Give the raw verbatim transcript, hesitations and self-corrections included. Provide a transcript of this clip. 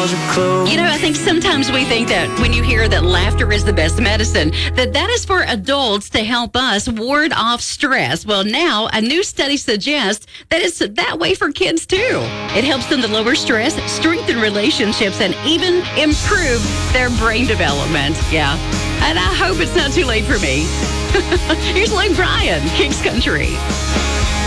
walls are closed. You know, I think sometimes we think that when you hear that laughter is the best medicine, that that is for adults to help us ward off stress. Well, now a new study suggests that it's that way for kids too. It helps them to lower stress, strengthen relationships, and even improve their brain development. Yeah. And I hope it's not too late for me. Here's Luke Bryan, Kings Country.